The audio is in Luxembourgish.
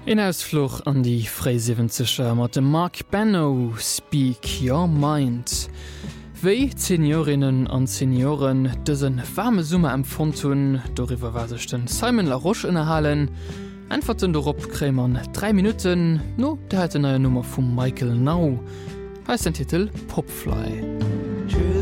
In Ausfluch an die Freisevenzecher mat dem Mark Benno Speak Your Mind. Wéi Seniorinnen an Senioren dëssen warme Summe empfund hunn, doiwwer war sech den Simon Laroche ënnerhalen, Antworten dorop krämern 3 Minuten, no der hat neue Nummer vum Michael Now. Heißt den Titel Popfly.